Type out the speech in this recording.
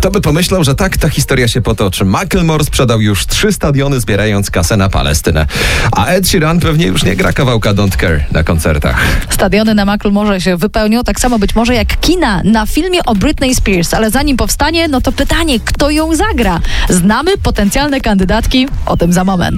Kto by pomyślał, że tak ta historia się potoczy. Macklemore sprzedał już 3 stadiony, zbierając kasę na Palestynę. A Ed Sheeran pewnie już nie gra kawałka Don't Care na koncertach. Stadiony na Macklemore się wypełnią, tak samo być może jak kina na filmie o Britney Spears. Ale zanim powstanie, no to pytanie, kto ją zagra? Znamy potencjalne kandydatki? O tym za moment.